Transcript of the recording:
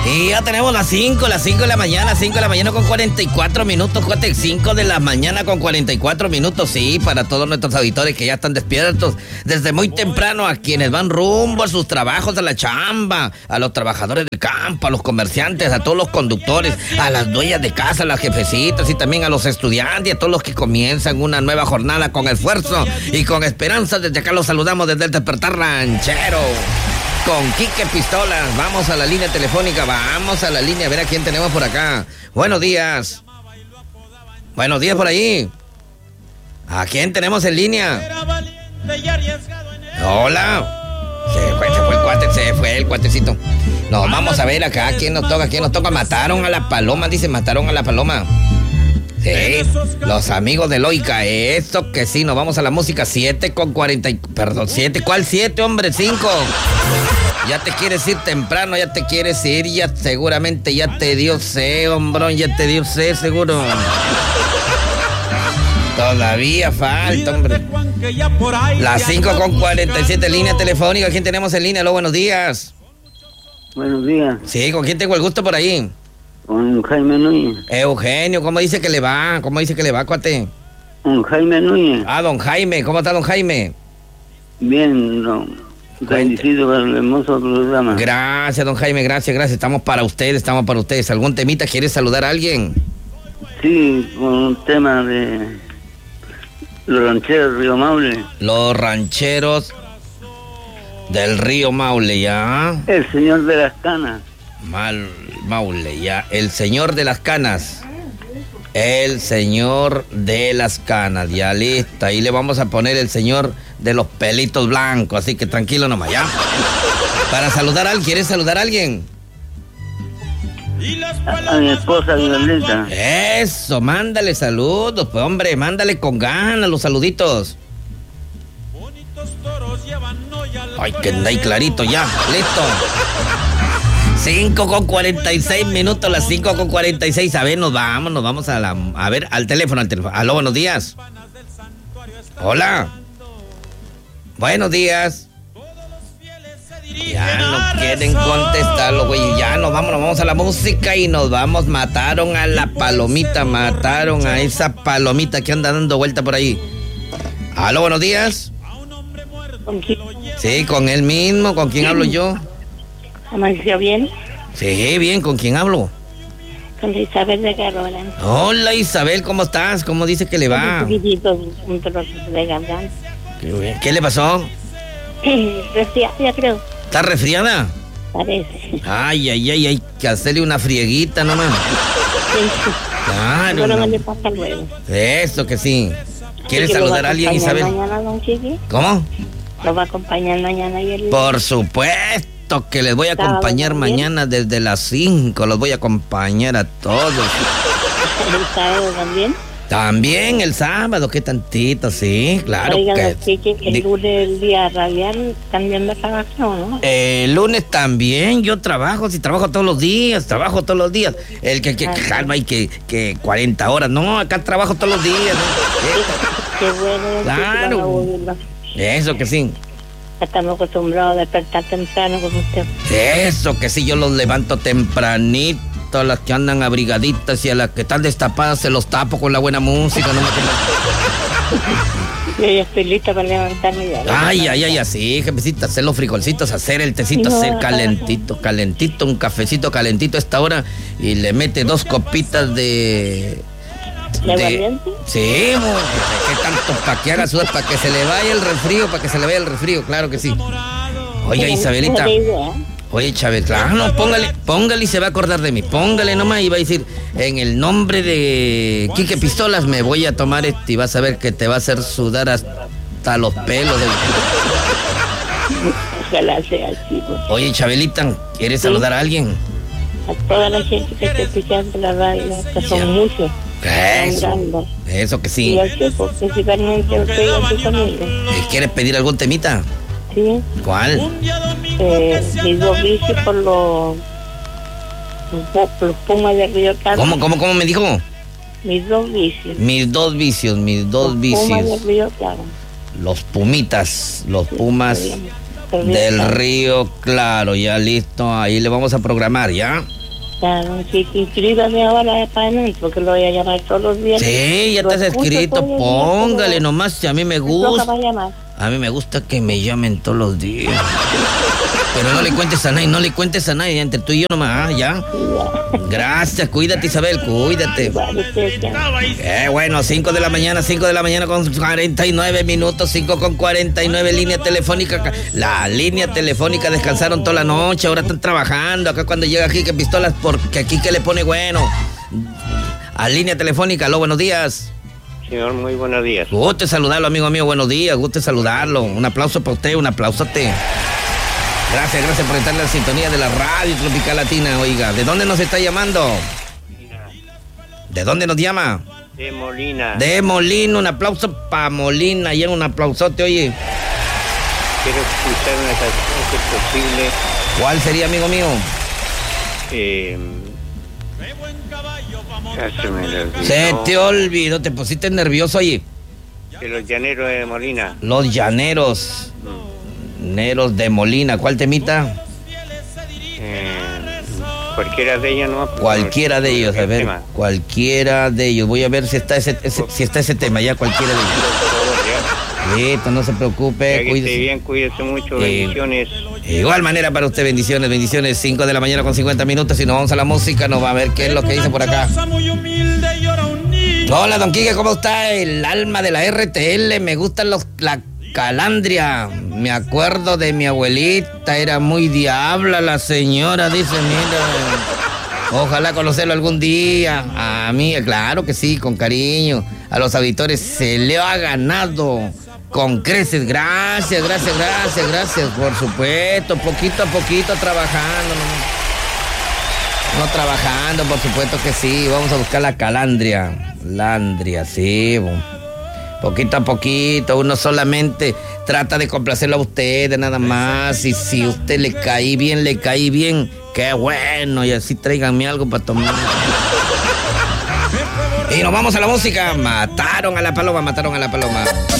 Y ya tenemos las 5 de la mañana, 5 de la mañana con 44 minutos, 5 de la mañana con 44 minutos, sí, para todos nuestros auditores que ya están despiertos desde muy temprano, a quienes van rumbo a sus trabajos, a la chamba, a los trabajadores del campo, a los comerciantes, a todos los conductores, a las dueñas de casa, a las jefecitas y también a los estudiantes, a todos los que comienzan una nueva jornada con esfuerzo y con esperanza. Desde acá los saludamos desde el Despertar Ranchero. Con Quique Pistolas, vamos a la línea telefónica, vamos a la línea, a ver a quién tenemos por acá. Buenos días. Buenos días por ahí. ¿A quién tenemos en línea? Hola. Se fue el cuatecito. No, vamos a ver acá, ¿quién nos toca? Mataron a la paloma, dice, mataron a la paloma. Sí, los amigos de Loica, eso que sí, nos vamos a la música. 7 con 40, perdón, 7, ¿cuál 7, hombre? 5. Ya te quieres ir temprano, ya te quieres ir, ya seguramente ya te dio sed, hombrón, ya te dio sed, seguro. Todavía falta, hombre. Las 5 con 47, línea telefónica, ¿quién tenemos en línea? Aló, buenos días. Buenos días. Sí, ¿con quién tengo el gusto por ahí? Con Jaime Núñez. Eugenio, ¿cómo dice que le va? Cuate? Con Jaime Núñez. Ah, don Jaime, ¿cómo está don Jaime? Bien, don. Bendecido por el hermoso programa. Gracias, don Jaime, gracias. Estamos para ustedes. ¿Algún temita? ¿Quieres saludar a alguien? Sí, con un tema de los rancheros del Río Maule. Los rancheros del Río Maule, ¿ya? El señor de las canas. Maule, ya. El señor de las canas. El señor de las canas, ya listo. Ahí le vamos a poner el señor de los pelitos blancos, así que tranquilo nomás, ¿ya? Para saludar a alguien, ¿quieres saludar a alguien? A mi esposa Violeta. Eso, mándale saludos, pues hombre, mándale con ganas los saluditos. Ay, que anda ahí clarito, ya, listo. 5 con 46 minutos, las 5 con 46. A ver, nos vamos al teléfono. Aló, buenos días. Hola. Buenos días. Ya no quieren contestarlo, güey. Ya nos vamos a la música y nos vamos. Mataron a la palomita, mataron a esa palomita que anda dando vuelta por ahí. Aló, buenos días. ¿Con quién? Sí, con él mismo. ¿Con quién hablo yo? ¿Amaneció bien? Sí, bien. ¿Con quién hablo? Con Isabel de Carola. Hola, Isabel, ¿cómo estás? ¿Cómo dice que le va? Un poquitito, un trozo de garganta. ¿Qué le pasó? Resfriada, creo. ¿Está resfriada? Parece. Ay, hay que hacerle una frieguita nomás. Sí. Claro. Bueno, no. me le pasa luego. Eso que sí. ¿Quieres ¿Y que saludar a alguien, Isabel? mañana, don Chiqui? ¿Cómo? ¿Lo va a acompañar mañana y el... Por supuesto que les voy a acompañar mañana desde las 5. Los voy a acompañar a todos. ¿El sábado también? También el sábado, qué tantito, sí, claro. Oiga, que... don Chiqui, el lunes, el día radial, también me trabaja, ¿no? El lunes también yo trabajo, trabajo todos los días. El que calma y que 40 horas. No, acá trabajo todos los días. Qué bueno. Claro. Eso que sí. Estamos acostumbrados a despertar temprano con usted. Eso que sí, yo los levanto tempranito. A las que andan abrigaditas y a las que están destapadas se los tapo con la buena música. No Yo ya estoy lista para levantarme ya. Ay, así, jefecita, hacer los frijolcitos, hacer el tecito, hacer calentito, un cafecito calentito a esta hora y le mete 2 copitas de aguardiente. Sí, ¿qué tanto para que haga sudar? Para que se le vaya el resfrío, claro que sí. Oiga, Isabelita. Oye, Chávez, claro, no, póngale y se va a acordar de mí. Póngale nomás y va a decir, en el nombre de Quique Pistolas me voy a tomar y vas a ver que te va a hacer sudar hasta los pelos. Ojalá sea así. Oye, Chabelita, ¿quieres saludar a alguien? A toda la gente que está escuchando la radio, que son muchos. Eso que sí. Y así, pues, principalmente a usted y a su familia. ¿Quieres pedir algún temita? Sí. ¿Cuál? Mis 2 vicios por los Pumas del Río Carmen. ¿Cómo me dijo? Mis 2 vicios. Mis dos vicios. Pumas del Río Claro. Los Pumitas, los Pumas del Río Claro, ya listo. Ahí le vamos a programar, ¿ya? pasaron. Sí, inscríbame ahora para adelante, porque lo voy a llamar todos los días. Sí, ya Lo estás escucho escrito, todos los días, póngale pero nomás, si a mí me me toca gusta. para llamar. A mí me gusta que me llamen todos los días. Pero no le cuentes a nadie, no le cuentes a nadie, entre tú y yo nomás, ¿ya? Gracias, cuídate, Isabel, cuídate. Igual, ustedes ya. Bueno, 5 de la mañana con 49 minutos, 5 con 49, línea telefónica. La línea telefónica descansaron toda la noche, ahora están trabajando. Acá cuando llega aquí, que pistolas, porque aquí que le pone bueno. A línea telefónica, aló, buenos días. Señor, muy buenos días. Guste saludarlo, amigo mío, buenos días, guste saludarlo. Un aplauso para usted, un aplausote. Gracias por estar en la sintonía de la Radio Tropical Latina, oiga. ¿De dónde nos está llamando? ¿De dónde nos llama? De Molina. De Molina, un aplauso para Molina, y un aplausote, oye. Quiero escuchar una canción si es posible. ¿Cuál sería, amigo mío? Ya se me lo olvidó. Se te olvidó, te pusiste nervioso, oye. De los llaneros de Molina. Los llaneros. Llaneros de Molina, ¿cuál temita? Cualquiera de ellos, ¿no? Cualquiera de ellos, a ver. Cualquiera de ellos. Voy a ver si está ese tema, ya cualquiera de ellos. Listo, no se preocupe. Que esté bien, cuídese mucho, bendiciones. Igual manera para usted, bendiciones. 5 de la mañana con 50 minutos. Y nos vamos a la música, nos va a ver qué es lo que dice por acá. Hola, don Quique, ¿cómo está? El alma de la RTL, me gustan la calandria. Me acuerdo de mi abuelita, era muy diabla la señora, dice, mira. Ojalá conocerlo algún día. A mí, claro que sí, con cariño. A los auditores se le ha ganado con creces. Gracias. Por supuesto, poquito a poquito trabajando. No trabajando, por supuesto que sí. Vamos a buscar la calandria. Landria, sí. Poquito a poquito. Uno solamente trata de complacerlo a ustedes, nada más. Y si usted le caí bien. Qué bueno. Y así tráiganme algo para tomar. Y nos vamos a la música. Mataron a la paloma.